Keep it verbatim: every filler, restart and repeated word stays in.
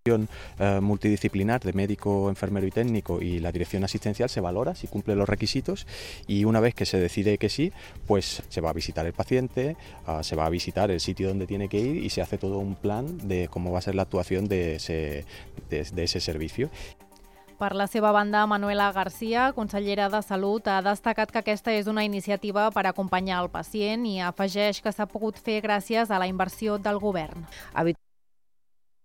Eh, multidisciplinar de médico, enfermero y técnico y la dirección asistencial se valora si cumple los requisitos y una vez que se decide que sí, pues se va a visitar el paciente, uh, se va a visitar el sitio donde tiene que ir y se hace todo un plan de cómo va a ser la actuación de ese, de, de ese servicio. Per la seva banda, Manuela García, consellera de Salut, ha destacat que aquesta és una iniciativa per acompanyar el pacient i afegeix que s'ha pogut fer gràcies a la inversió del govern.